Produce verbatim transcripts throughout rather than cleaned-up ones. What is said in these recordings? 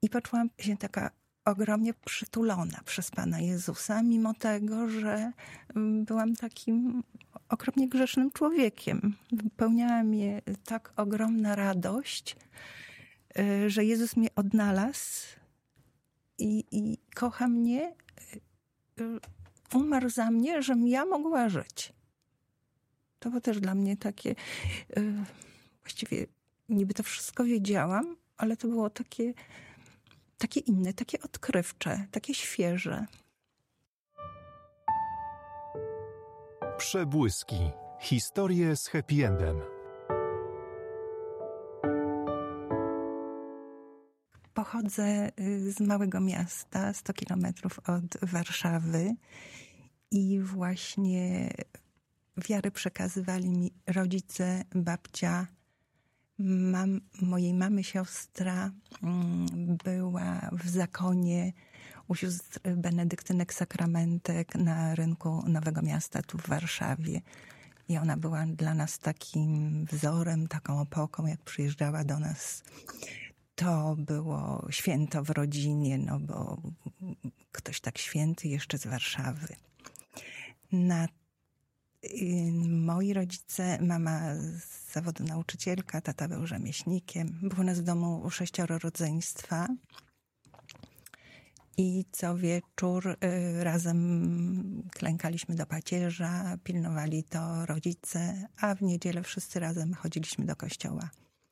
I poczułam się taka ogromnie przytulona przez Pana Jezusa, mimo tego, że byłam takim okropnie grzesznym człowiekiem. Wypełniała mnie tak ogromna radość, że Jezus mnie odnalazł i, i kocha mnie, umarł za mnie, żebym ja mogła żyć. To było też dla mnie takie, właściwie niby to wszystko wiedziałam, ale to było takie, takie inne, takie odkrywcze, takie świeże. Przebłyski. Historie z happy endem. Pochodzę z małego miasta, sto kilometrów od Warszawy i właśnie wiarę przekazywali mi rodzice, babcia, mam, mojej mamy siostra była w zakonie u sióstr benedyktynek sakramentek na rynku Nowego Miasta tu w Warszawie. I ona była dla nas takim wzorem, taką opoką, jak przyjeżdżała do nas. To było święto w rodzinie, no bo ktoś tak święty jeszcze z Warszawy. Na moi rodzice, mama z zawodu nauczycielka, tata był rzemieślnikiem. Było nas w domu sześcioro rodzeństwa. I co wieczór y, razem klękaliśmy do pacierza, pilnowali to rodzice, a w niedzielę wszyscy razem chodziliśmy do kościoła.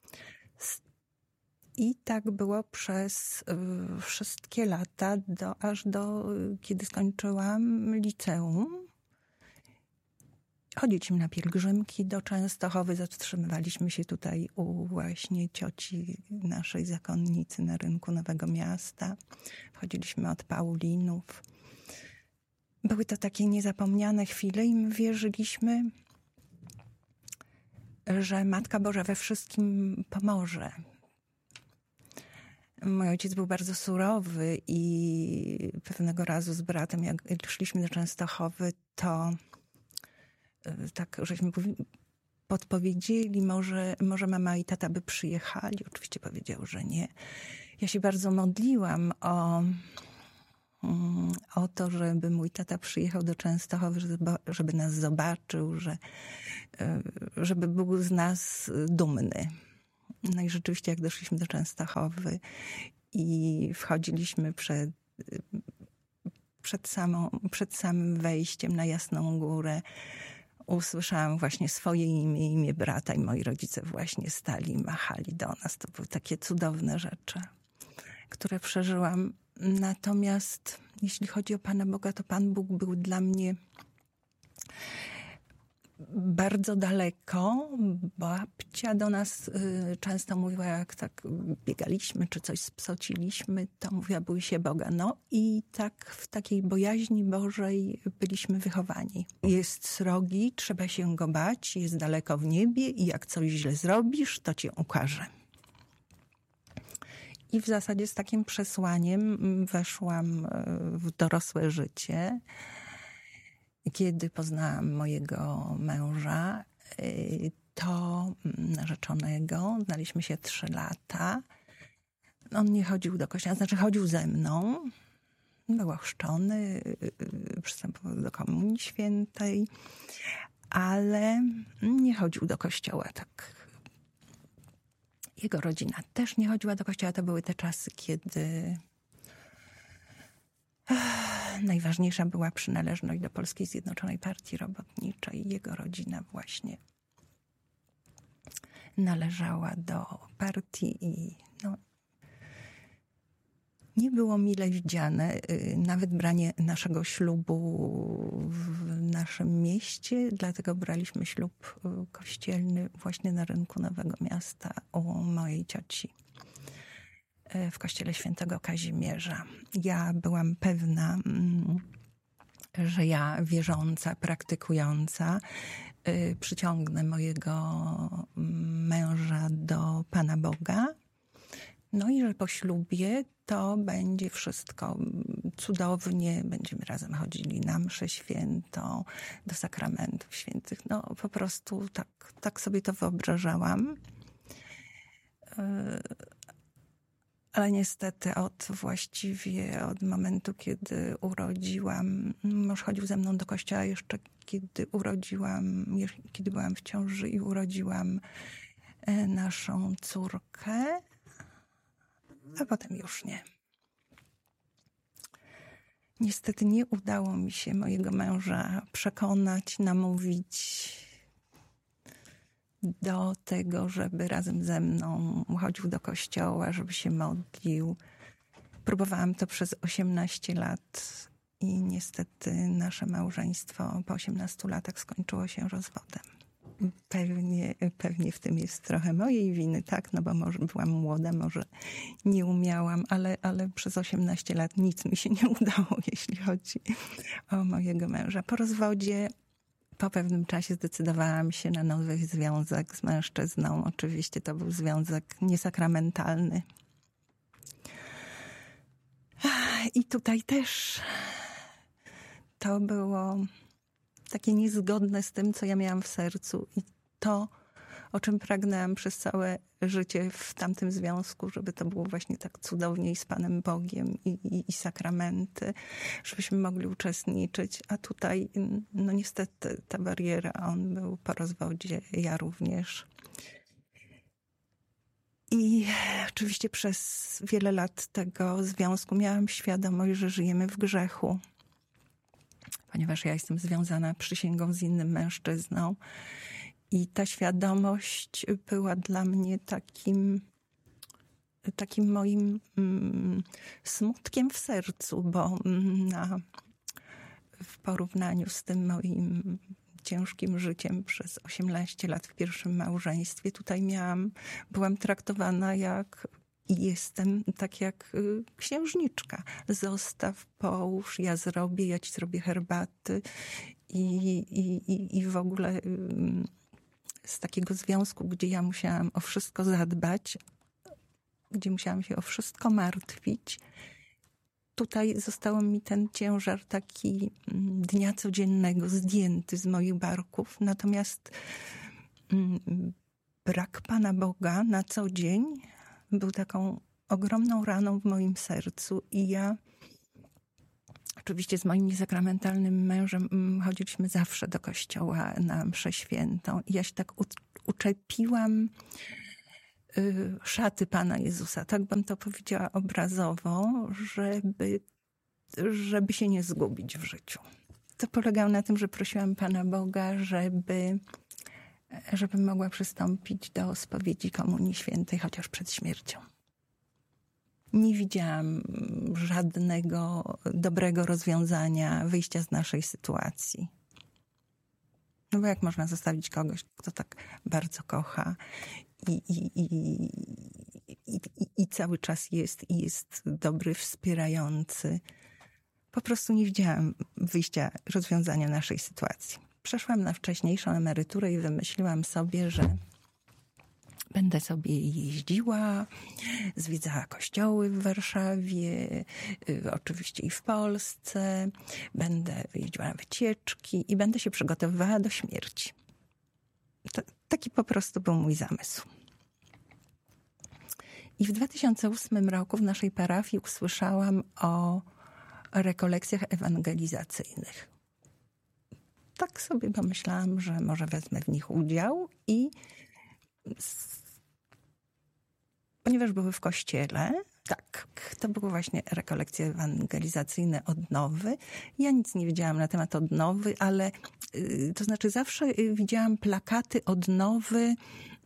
I tak było przez y, wszystkie lata, do, aż do y, kiedy skończyłam liceum. Chodziliśmy na pielgrzymki do Częstochowy, zatrzymywaliśmy się tutaj u właśnie cioci naszej zakonnicy na rynku Nowego Miasta. Chodziliśmy od Paulinów. Były to takie niezapomniane chwile i my wierzyliśmy, że Matka Boża we wszystkim pomoże. Mój ojciec był bardzo surowy i pewnego razu z bratem, jak szliśmy do Częstochowy, to tak, żeśmy podpowiedzieli, może, może mama i tata by przyjechali. Oczywiście powiedział, że nie. Ja się bardzo modliłam o, o to, żeby mój tata przyjechał do Częstochowy, żeby, żeby nas zobaczył, że, żeby był z nas dumny. No i rzeczywiście, jak doszliśmy do Częstochowy i wchodziliśmy przed, przed, samą, przed samym wejściem na Jasną Górę, usłyszałam właśnie swoje imię, imię brata i moi rodzice właśnie stali i machali do nas. To były takie cudowne rzeczy, które przeżyłam. Natomiast jeśli chodzi o Pana Boga, to Pan Bóg był dla mnie bardzo daleko. Babcia do nas y, często mówiła, jak tak biegaliśmy, czy coś spsociliśmy, to mówiła, bój się Boga. No i tak w takiej bojaźni Bożej byliśmy wychowani. Jest srogi, trzeba się go bać, jest daleko w niebie i jak coś źle zrobisz, to cię ukaże. I w zasadzie z takim przesłaniem weszłam w dorosłe życie. Kiedy poznałam mojego męża, to narzeczonego, znaliśmy się trzy lata. On nie chodził do kościoła, znaczy chodził ze mną. Był ochrzczony, przystępował do Komunii Świętej, ale nie chodził do kościoła tak. Jego rodzina też nie chodziła do kościoła. To były te czasy, kiedy najważniejsza była przynależność do Polskiej Zjednoczonej Partii Robotniczej. Jego rodzina właśnie należała do partii i no, nie było mile widziane nawet branie naszego ślubu w naszym mieście, dlatego braliśmy ślub kościelny właśnie na rynku Nowego Miasta u mojej cioci w kościele świętego Kazimierza. Ja byłam pewna, że ja wierząca, praktykująca przyciągnę mojego męża do Pana Boga. No i że po ślubie to będzie wszystko cudownie, będziemy razem chodzili na mszę świętą, do sakramentów świętych. No po prostu tak, tak sobie to wyobrażałam. Ale niestety od właściwie od momentu, kiedy urodziłam, mąż chodził ze mną do kościoła jeszcze kiedy urodziłam, kiedy byłam w ciąży i urodziłam naszą córkę, a potem już nie. Niestety nie udało mi się mojego męża przekonać, namówić do tego, żeby razem ze mną chodził do kościoła, żeby się modlił. Próbowałam to przez osiemnaście lat i niestety nasze małżeństwo po osiemnastu latach skończyło się rozwodem. Pewnie, pewnie w tym jest trochę mojej winy, tak, no bo może byłam młoda, może nie umiałam, ale, ale przez osiemnaście lat nic mi się nie udało, jeśli chodzi o mojego męża. Po rozwodzie po pewnym czasie zdecydowałam się na nowy związek z mężczyzną. Oczywiście to był związek niesakramentalny. I tutaj też to było takie niezgodne z tym, co ja miałam w sercu i to, o czym pragnęłam przez całe życie w tamtym związku, żeby to było właśnie tak cudownie i z Panem Bogiem i, i, i sakramenty, żebyśmy mogli uczestniczyć, a tutaj no niestety ta bariera, on był po rozwodzie, ja również. I oczywiście przez wiele lat tego związku miałam świadomość, że żyjemy w grzechu, ponieważ ja jestem związana przysięgą z innym mężczyzną. I ta świadomość była dla mnie takim, takim moim mm, smutkiem w sercu, bo na, w porównaniu z tym moim ciężkim życiem przez osiemnaście lat w pierwszym małżeństwie, tutaj miałam, byłam traktowana jak i jestem tak jak księżniczka. Zostaw, połóż, ja zrobię, ja ci zrobię herbaty i, i, i, i w ogóle z takiego związku, gdzie ja musiałam o wszystko zadbać, gdzie musiałam się o wszystko martwić, tutaj został mi ten ciężar taki dnia codziennego zdjęty z moich barków. Natomiast brak Pana Boga na co dzień był taką ogromną raną w moim sercu i ja oczywiście z moim niesakramentalnym mężem chodziliśmy zawsze do kościoła na mszę świętą i ja się tak uczepiłam szaty Pana Jezusa, tak bym to powiedziała obrazowo, żeby, żeby się nie zgubić w życiu. To polegało na tym, że prosiłam Pana Boga, żeby, żeby mogła przystąpić do spowiedzi Komunii Świętej, chociaż przed śmiercią. Nie widziałam żadnego dobrego rozwiązania wyjścia z naszej sytuacji. No bo jak można zostawić kogoś, kto tak bardzo kocha i, i, i, i, i, i cały czas jest i jest dobry, wspierający. Po prostu nie widziałam wyjścia, rozwiązania naszej sytuacji. Przeszłam na wcześniejszą emeryturę i wymyśliłam sobie, że będę sobie jeździła, zwiedzała kościoły w Warszawie, oczywiście i w Polsce. Będę jeździła na wycieczki i będę się przygotowywała do śmierci. To, taki po prostu był mój zamysł. I w dwa tysiące ósmym roku w naszej parafii usłyszałam o rekolekcjach ewangelizacyjnych. Tak sobie pomyślałam, że może wezmę w nich udział i ponieważ były w kościele, tak, to były właśnie rekolekcje ewangelizacyjne odnowy. Ja nic nie wiedziałam na temat odnowy, ale to znaczy zawsze widziałam plakaty odnowy,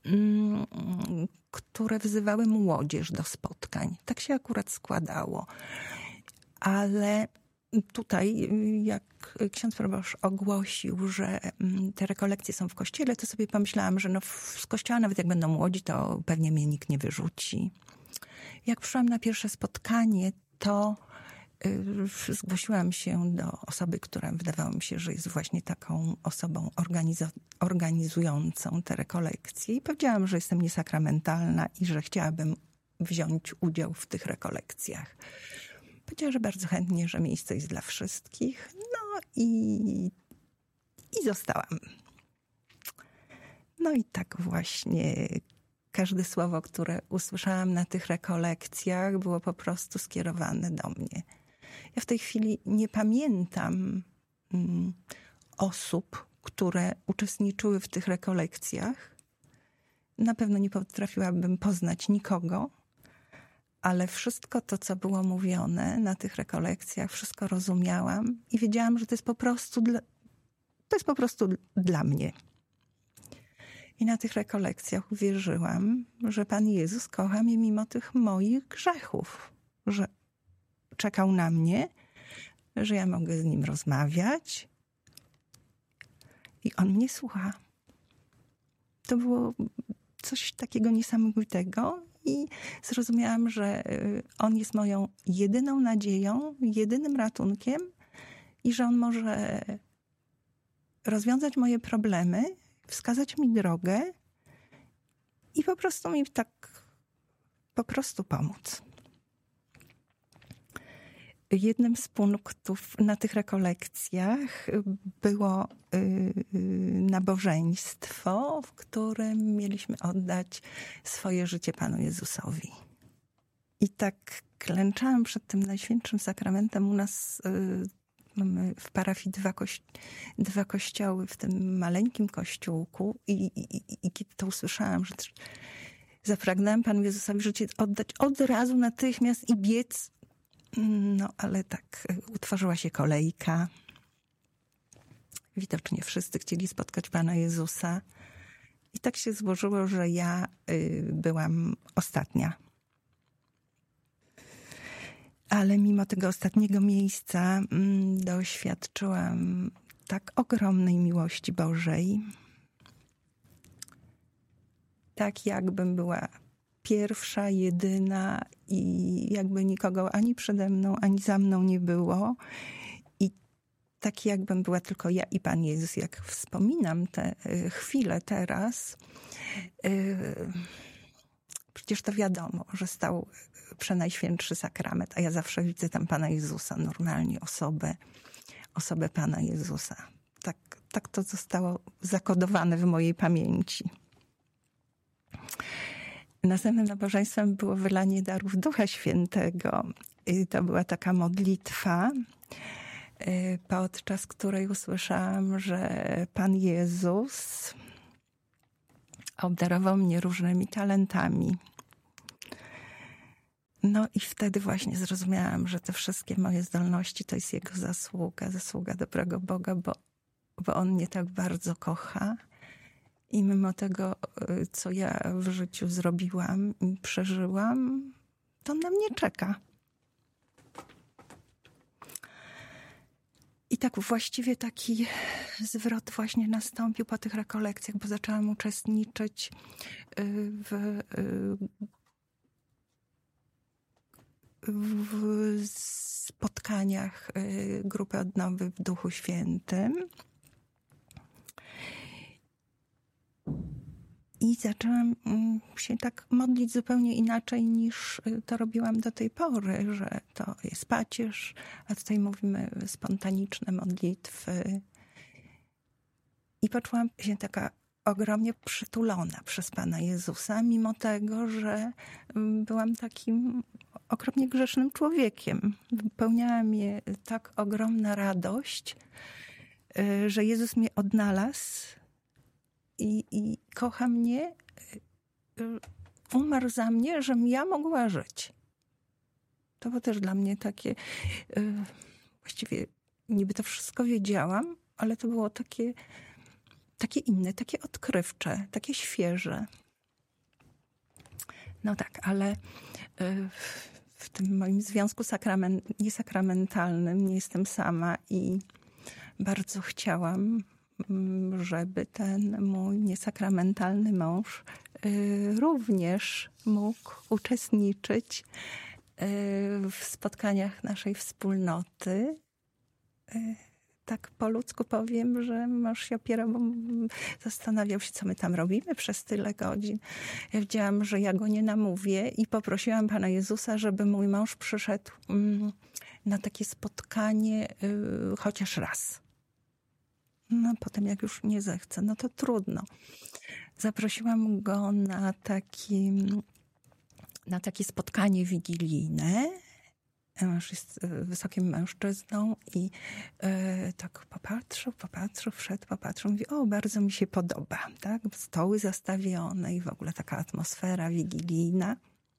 które wzywały młodzież do spotkań. Tak się akurat składało. Ale tutaj, jak ksiądz proboszcz ogłosił, że te rekolekcje są w kościele, to sobie pomyślałam, że no z kościoła nawet jak będą młodzi, to pewnie mnie nikt nie wyrzuci. Jak przyszłam na pierwsze spotkanie, to zgłosiłam się do osoby, która wydawało mi się, że jest właśnie taką osobą organizo- organizującą te rekolekcje i powiedziałam, że jestem niesakramentalna i że chciałabym wziąć udział w tych rekolekcjach. Powiedziała, że bardzo chętnie, że miejsce jest dla wszystkich. No i, i zostałam. No i tak właśnie każde słowo, które usłyszałam na tych rekolekcjach, było po prostu skierowane do mnie. Ja w tej chwili nie pamiętam mm, osób, które uczestniczyły w tych rekolekcjach. Na pewno nie potrafiłabym poznać nikogo, ale wszystko to, co było mówione na tych rekolekcjach, wszystko rozumiałam i wiedziałam, że to jest po prostu dla, to jest po prostu dla mnie. I na tych rekolekcjach uwierzyłam, że Pan Jezus kocha mnie mimo tych moich grzechów, że czekał na mnie, że ja mogę z Nim rozmawiać i On mnie słucha. To było coś takiego niesamowitego i zrozumiałam, że On jest moją jedyną nadzieją, jedynym ratunkiem i że On może rozwiązać moje problemy, wskazać mi drogę i po prostu mi tak po prostu pomóc. Jednym z punktów na tych rekolekcjach było nabożeństwo, w którym mieliśmy oddać swoje życie Panu Jezusowi. I tak klęczałam przed tym Najświętszym Sakramentem. U nas mamy w parafii dwa, kości- dwa kościoły w tym maleńkim kościółku i, i, i, i kiedy to usłyszałam, że zapragnęłam Panu Jezusowi życie oddać od razu, natychmiast i biec. No, ale tak utworzyła się kolejka. Widocznie wszyscy chcieli spotkać Pana Jezusa. I tak się złożyło, że ja y, byłam ostatnia. Ale mimo tego ostatniego miejsca mm, doświadczyłam tak ogromnej miłości Bożej. Tak jakbym była pierwsza, jedyna i jakby nikogo ani przede mną, ani za mną nie było. I tak jakbym była tylko ja i Pan Jezus. Jak wspominam te y, chwile teraz, y, przecież to wiadomo, że stał Przenajświętszy Sakrament, a ja zawsze widzę tam Pana Jezusa, normalnie osobę, osobę Pana Jezusa. Tak, tak to zostało zakodowane w mojej pamięci. Następnym nabożeństwem było wylanie darów Ducha Świętego. I to była taka modlitwa, podczas której usłyszałam, że Pan Jezus obdarował mnie różnymi talentami. No i wtedy właśnie zrozumiałam, że te wszystkie moje zdolności to jest Jego zasługa, zasługa dobrego Boga, bo, bo On mnie tak bardzo kocha. I mimo tego, co ja w życiu zrobiłam i przeżyłam, to on na mnie czeka. I tak właściwie taki zwrot właśnie nastąpił po tych rekolekcjach, bo zaczęłam uczestniczyć w, w spotkaniach Grupy Odnowy w Duchu Świętym. I zaczęłam się tak modlić zupełnie inaczej niż to robiłam do tej pory, że to jest pacierz, a tutaj mówimy spontaniczne modlitwy. I poczułam się taka ogromnie przytulona przez Pana Jezusa, mimo tego, że byłam takim okropnie grzesznym człowiekiem. Wypełniała mnie tak ogromna radość, że Jezus mnie odnalazł i, i kocha mnie, umarł za mnie, żebym ja mogła żyć. To było też dla mnie takie, właściwie niby to wszystko wiedziałam, ale to było takie, takie inne, takie odkrywcze, takie świeże. No tak, ale w tym moim związku sakrament, niesakramentalnym nie jestem sama i bardzo chciałam, żeby ten mój niesakramentalny mąż również mógł uczestniczyć w spotkaniach naszej wspólnoty. Tak po ludzku powiem, że mąż się opierał, bo zastanawiał się, co my tam robimy przez tyle godzin. Ja wiedziałam, że ja go nie namówię i poprosiłam Pana Jezusa, żeby mój mąż przyszedł na takie spotkanie chociaż raz. No potem jak już nie zechce, no to trudno. Zaprosiłam go na, taki, na takie spotkanie wigilijne. Mąż jest wysokim mężczyzną i e, tak popatrzył, popatrzył, wszedł, popatrzył, mówi, o, bardzo mi się podoba, tak? Stoły zastawione i w ogóle taka atmosfera wigilijna.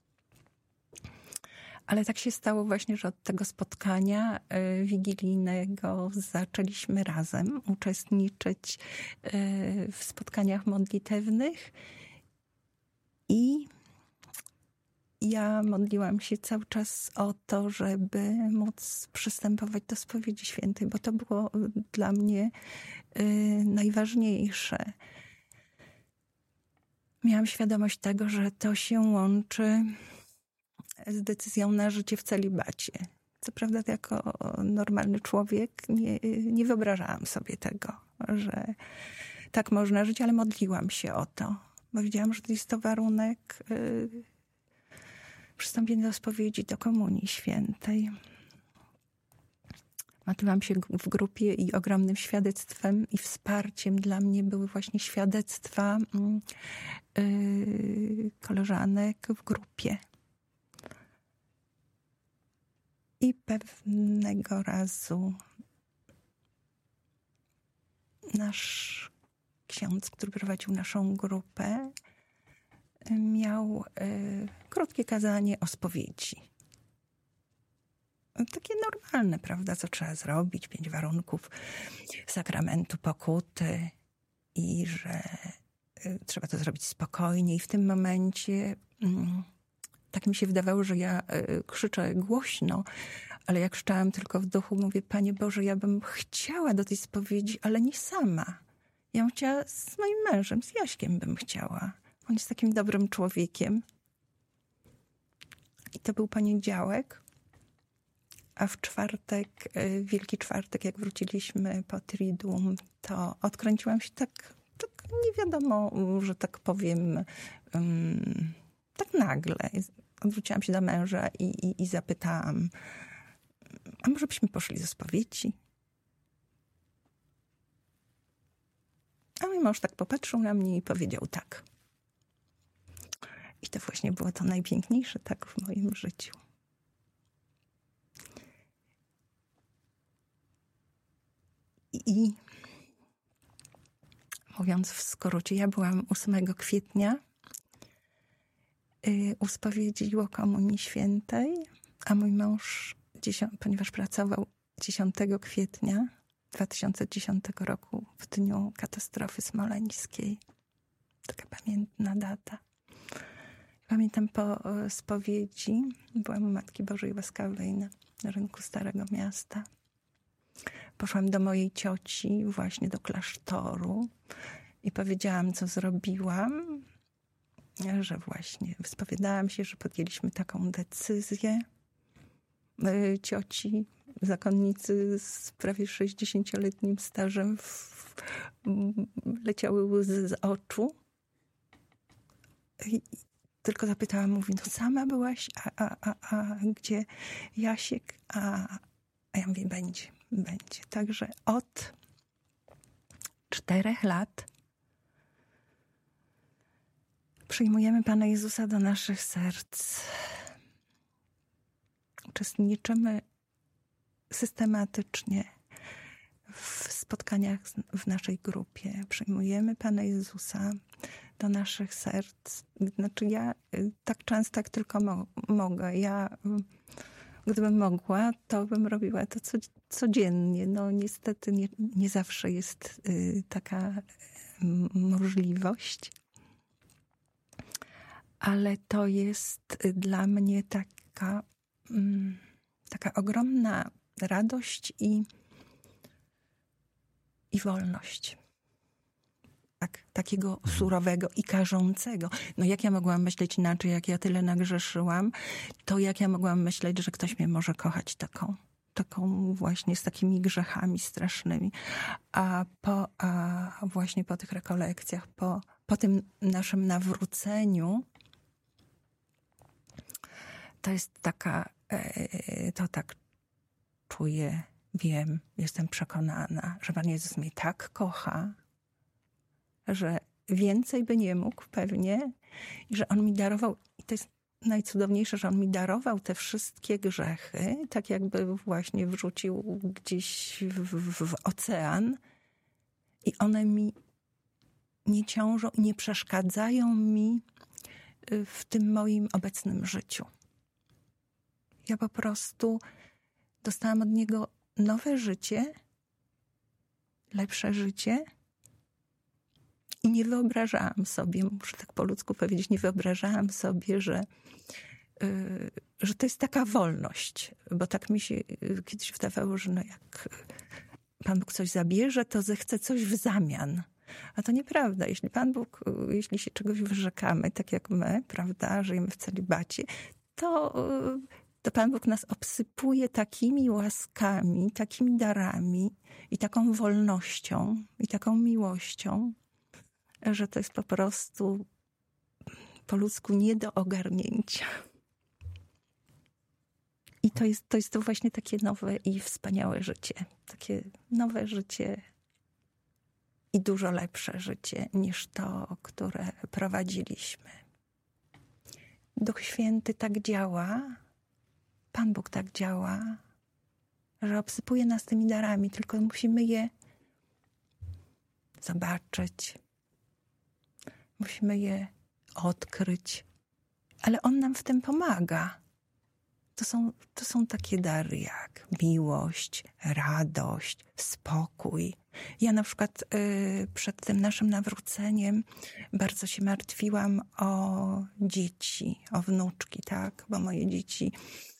Ale tak się stało właśnie, że od tego spotkania y, wigilijnego zaczęliśmy razem uczestniczyć y, w spotkaniach modlitewnych i ja modliłam się cały czas o to, żeby móc przystępować do spowiedzi świętej, bo to było dla mnie y, najważniejsze. Miałam świadomość tego, że to się łączy z decyzją na życie w celibacie. Co prawda jako normalny człowiek nie, nie wyobrażałam sobie tego, że tak można żyć, ale modliłam się o to, bo wiedziałam, że to jest to warunek y, przystąpienia do spowiedzi, do komunii świętej. Modliłam się w grupie i ogromnym świadectwem i wsparciem dla mnie były właśnie świadectwa y, koleżanek w grupie. I pewnego razu nasz ksiądz, który prowadził naszą grupę, miał y, krótkie kazanie o spowiedzi. Takie normalne, prawda, co trzeba zrobić, pięć warunków sakramentu pokuty i że y, trzeba to zrobić spokojnie. I w tym momencie y, tak mi się wydawało, że ja y, krzyczę głośno, ale jak krzyczałam tylko w duchu, mówię, Panie Boże, ja bym chciała do tej spowiedzi, ale nie sama. Ja bym chciała z moim mężem, z Jaśkiem bym chciała. On jest takim dobrym człowiekiem. I to był poniedziałek, a w czwartek, y, Wielki Czwartek, jak wróciliśmy po Triduum, to odkręciłam się tak, tak nie wiadomo, że tak powiem, um, tak nagle. Odwróciłam się do męża i, i, i zapytałam, a może byśmy poszli do spowiedzi? A mój mąż tak popatrzył na mnie i powiedział tak. I to właśnie było to najpiękniejsze tak w moim życiu. I mówiąc w skrócie, ja byłam ósmego kwietnia y, u spowiedzi o Komunii Świętej, a mój mąż, ponieważ pracował dziesiątego kwietnia dwa tysiące dziesiątego roku, w dniu katastrofy smoleńskiej. Taka pamiętna data. Pamiętam po spowiedzi, byłam u Matki Bożej Łaskawej na, na rynku Starego Miasta. Poszłam do mojej cioci, właśnie do klasztoru i powiedziałam, co zrobiłam, że właśnie wyspowiadałam się, że podjęliśmy taką decyzję. Cioci, zakonnicy z prawie sześćdziesięcioletnim stażem w, leciały łzy z oczu. I tylko zapytałam, mówi, no sama byłaś, a, a, a, a gdzie Jasiek? A, a ja mówię, będzie, będzie. Także od czterech lat przyjmujemy Pana Jezusa do naszych serc. Uczestniczymy systematycznie w spotkaniach w naszej grupie. Przyjmujemy Pana Jezusa do naszych serc. Znaczy ja tak często, jak tylko mo- mogę. Ja, gdybym mogła, to bym robiła to co, codziennie. No niestety nie, nie zawsze jest y, taka y, możliwość. Ale to jest dla mnie taka, y, taka ogromna radość i, i wolność. Tak, takiego surowego i karzącego. No jak ja mogłam myśleć inaczej, jak ja tyle nagrzeszyłam, to jak ja mogłam myśleć, że ktoś mnie może kochać taką, taką właśnie z takimi grzechami strasznymi. A, po, a właśnie po tych rekolekcjach, po, po tym naszym nawróceniu, to jest taka, to tak czuję wiem, jestem przekonana, że Pan Jezus mnie tak kocha, że więcej by nie mógł pewnie i że On mi darował, i to jest najcudowniejsze, że On mi darował te wszystkie grzechy, tak jakby właśnie wrzucił gdzieś w, w, w ocean i one mi nie ciążą i nie przeszkadzają mi w tym moim obecnym życiu. Ja po prostu dostałam od Niego nowe życie, lepsze życie i nie wyobrażałam sobie, muszę tak po ludzku powiedzieć, nie wyobrażałam sobie, że, yy, że to jest taka wolność, bo tak mi się yy, kiedyś wydawało, że no jak Pan Bóg coś zabierze, to zechce coś w zamian. A to nieprawda. Jeśli Pan Bóg, jeśli się czegoś wyrzekamy, tak jak my, prawda, żyjemy w celibacie, to, to Pan Bóg nas obsypuje takimi łaskami, takimi darami i taką wolnością i taką miłością, że to jest po prostu po ludzku nie do ogarnięcia. I to jest, to jest to właśnie takie nowe i wspaniałe życie. Takie nowe życie i dużo lepsze życie niż to, które prowadziliśmy. Duch Święty tak działa, Pan Bóg tak działa, że obsypuje nas tymi darami, tylko musimy je zobaczyć. Musimy je odkryć. Ale On nam w tym pomaga. To są, to są takie dary jak miłość, radość, spokój. Ja na przykład y, przed tym naszym nawróceniem bardzo się martwiłam o dzieci, o wnuczki, tak? Bo moje dzieci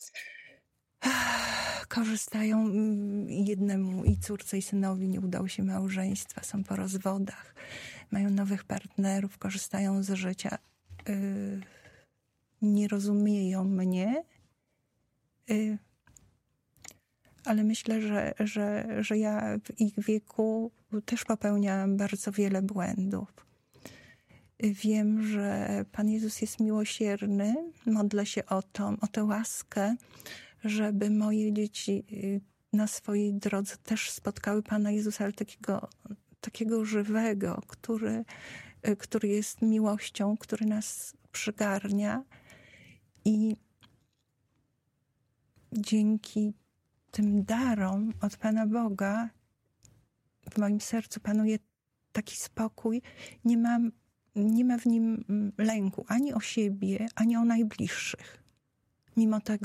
ach, korzystają, jednemu i córce i synowi nie udało się małżeństwa, są po rozwodach, mają nowych partnerów, korzystają z życia, y, nie rozumieją mnie, y, ale myślę, że, że, że ja w ich wieku też popełniałam bardzo wiele błędów. Wiem, że Pan Jezus jest miłosierny. Modlę się o to, o tę łaskę, żeby moje dzieci na swojej drodze też spotkały Pana Jezusa, ale takiego, takiego żywego, który, który jest miłością, który nas przygarnia. I dzięki tym darom od Pana Boga w moim sercu panuje taki spokój. Nie mam, nie ma w nim lęku ani o siebie, ani o najbliższych. Mimo tego,